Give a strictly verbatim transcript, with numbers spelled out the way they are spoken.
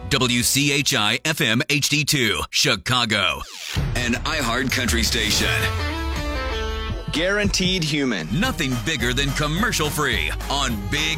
W C H I F M H D two, Chicago. An iHeart country station. Guaranteed human. Nothing bigger than commercial free on Big